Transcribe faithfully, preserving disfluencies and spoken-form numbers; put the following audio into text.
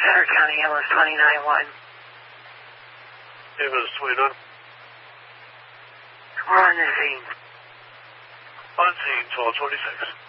Sutter County, ambulance twenty-nine one. Ambulance twenty-nine. We're on the scene. On scene, twelve twenty-six.